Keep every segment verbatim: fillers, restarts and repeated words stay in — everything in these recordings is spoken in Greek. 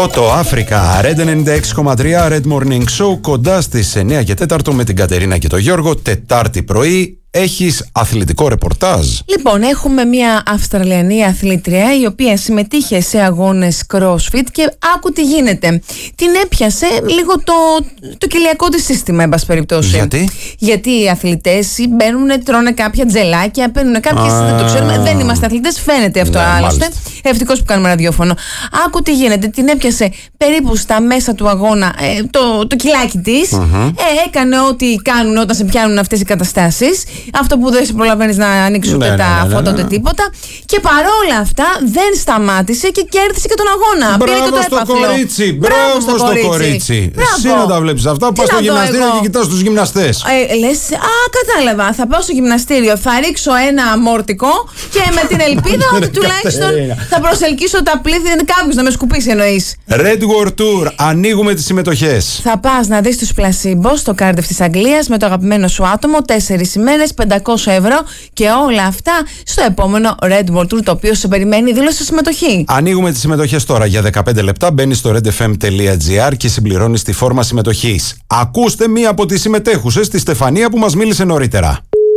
Toto Africa, Red ενενήντα έξι κόμμα τρία, Red Morning Show, κοντά στις εννιά και τέσσερα με την Κατερίνα και τον Γιώργο, Τετάρτη πρωί. Έχεις αθλητικό ρεπορτάζ. Λοιπόν, έχουμε μια Αυστραλιανή αθλήτρια η οποία συμμετείχε σε αγώνες CrossFit και άκου τι γίνεται. Την έπιασε λίγο το, το κοιλιακό της σύστημα, εν πάση περιπτώσει. Γιατί? Γιατί οι αθλητές μπαίνουν, τρώνε κάποια τζελάκια, παίρνουν κάποιες. Δεν το ξέρουμε, δεν είμαστε αθλητές, φαίνεται αυτό, ναι, άλλωστε. Ευτυχώς που κάνουμε ραδιόφωνο. Άκου τι γίνεται. Την έπιασε περίπου στα μέσα του αγώνα ε, το, το κιλάκι της. Mm-hmm. Ε, έκανε ό,τι κάνουν όταν σε πιάνουν αυτές οι καταστάσεις. Αυτό που δεν σε προλαβαίνεις να ανοίξεις ούτε ναι, τα ναι, ναι, φώτα ούτε ναι, ναι. τίποτα. Και παρόλα αυτά δεν σταμάτησε και κέρδισε και τον αγώνα. Μπράβο Πήρε και το στο έπαθλο. κορίτσι! Μπράβο στο, στο κορίτσι! κορίτσι. Εσύ να τα βλέπεις αυτά. Πας στο γυμναστήριο εγώ. Και κοιτάς τους γυμναστές. Ε, λες, α, κατάλαβα. Θα πάω στο γυμναστήριο, θα ρίξω ένα αμόρτικο και με την ελπίδα ότι τουλάχιστον θα προσελκύσω τα πλήθη. Κάποιος να με σκουπίσει εννοείς. Red World Tour. Ανοίγουμε τις συμμετοχές. Θα πας να δεις τους πλασίμπο στο Κάρντιφ της Αγγλίας με το αγαπημένο σου άτομο. Τέσσερις ημέρες, πεντακόσια ευρώ και όλα αυτά στο επόμενο Red World Tour, το οποίο σε περιμένει δήλωση συμμετοχή. Ανοίγουμε τις συμμετοχές τώρα για δεκαπέντε λεπτά. Μπαίνεις στο redfm.gr και συμπληρώνεις τη φόρμα συμμετοχής. Ακούστε μία από τις συμμετέχουσες, τη Στεφανία που μας μίλησε νωρίτερα.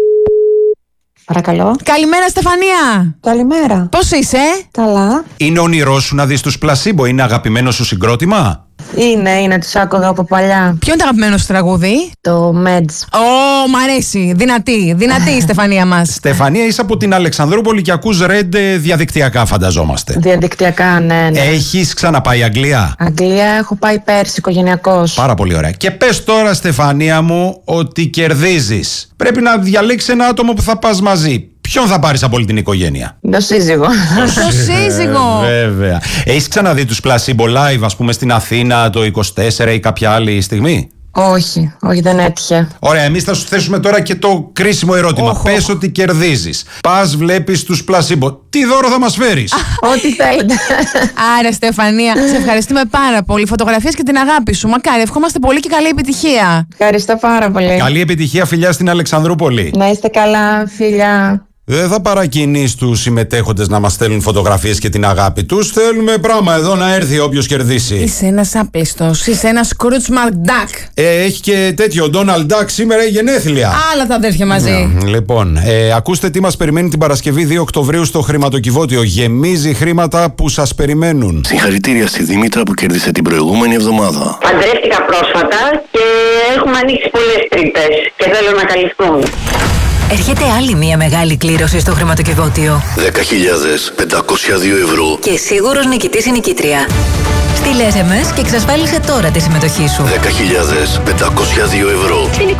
Παρακαλώ. Καλημέρα, Στεφανία. Καλημέρα. Πώς είσαι? Καλά. Είναι όνειρό σου να δεις τους πλασίμπο? Είναι αγαπημένο σου συγκρότημα? Είναι, είναι, τους άκουγα από παλιά. Ποιο είναι το αγαπημένο σου τραγούδι? Το Meds. Ω, μ' αρέσει. Δυνατή, δυνατή η Στεφανία μας. Στεφανία, είσαι από την Αλεξανδρούπολη και ακούς Red διαδικτυακά, φανταζόμαστε. Διαδικτυακά, ναι, ναι. Έχεις ξαναπάει Αγγλία? Αγγλία έχω πάει πέρσι οικογενειακώς. Πάρα πολύ ωραία. Και πες τώρα, Στεφανία μου, ότι κερδίζεις. Πρέπει να διαλέξεις ένα άτομο που θα πας μαζί. Ποιον θα πάρεις από όλη την οικογένεια? Το σύζυγο. Το σύζυγο. Βέβαια. Έχεις ξαναδεί τους Placebo live, ας πούμε, στην Αθήνα το είκοσι τέσσερα ή κάποια άλλη στιγμή? Όχι, όχι, δεν έτυχε. Ωραία, εμείς θα σου θέσουμε τώρα και το κρίσιμο ερώτημα. Oh, Πες oh. ότι κερδίζεις. Πας, βλέπεις τους Placebo. Τι δώρο θα μας φέρεις? Ό,τι θέλετε. Άρα, Στεφανία, σε ευχαριστούμε πάρα πολύ. Φωτογραφίες και την αγάπη σου. Μακάρι, ευχόμαστε πολύ και καλή επιτυχία. Ευχαριστώ πάρα πολύ. Καλή επιτυχία, φιλιά στην Αλεξανδρούπολη. Να είστε καλά, φιλιά. Δεν θα παρακινείς τους συμμετέχοντες να μας στέλνουν φωτογραφίες και την αγάπη τους. Θέλουμε πράγμα εδώ να έρθει όποιος κερδίσει. Είσαι ένας άπλιστος, είσαι ένας Scrooge McDuck. Ε, έχει και τέτοιο, Donald Duck σήμερα η γενέθλια. Άλλα τα αδέρφια μαζί. Mm, λοιπόν, ε, ακούστε τι μας περιμένει την Παρασκευή δύο Οκτωβρίου στο χρηματοκιβώτιο. Γεμίζει χρήματα που σας περιμένουν. Συγχαρητήρια στη Δήμητρα που κέρδισε την προηγούμενη εβδομάδα. Παντρεύτηκα πρόσφατα και έχουμε ανοίξει πολλές τρύπες και θέλω να καλυφθούν. Έρχεται άλλη μία μεγάλη κλήρωση στο χρηματοκιβώτιο. δέκα χιλιάδες πεντακόσια δύο ευρώ. Και σίγουρος νικητής ή νικήτρια. Στείλε ες εμ ες και εξασφάλισε τώρα τη συμμετοχή σου. δέκα χιλιάδες πεντακόσια δύο ευρώ. Στην